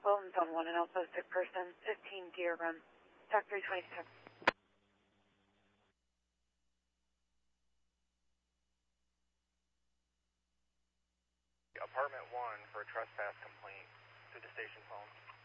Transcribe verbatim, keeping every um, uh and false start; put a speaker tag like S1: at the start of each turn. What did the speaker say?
S1: Wilton Zone one, an also sick person, fifteen Deer Run. Dock three twenty-seven.
S2: Apartment one for a trespass complaint to the station phone.